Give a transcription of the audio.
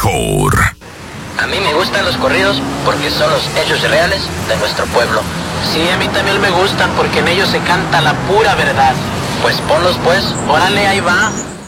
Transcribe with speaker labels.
Speaker 1: mejor.
Speaker 2: A mí me gustan los corridos porque son los hechos reales de nuestro pueblo. Sí, a mí también me gustan porque en ellos se canta la pura verdad. Pues ponlos pues, órale, ahí va.